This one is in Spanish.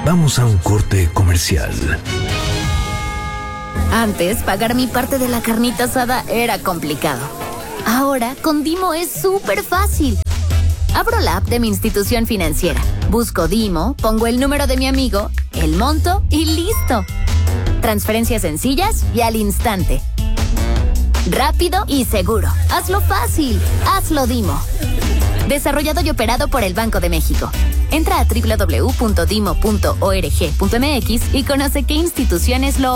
Vamos a un corte comercial. Antes, pagar mi parte de la carnita asada era complicado. Ahora, con Dimo es súper fácil. Abro la app de mi institución financiera, busco Dimo, pongo el número de mi amigo, el monto y ¡listo! Transferencias sencillas y al instante. Rápido y seguro. Hazlo fácil. Hazlo Dimo. Desarrollado y operado por el Banco de México. Entra a www.dimo.org.mx y conoce qué instituciones lo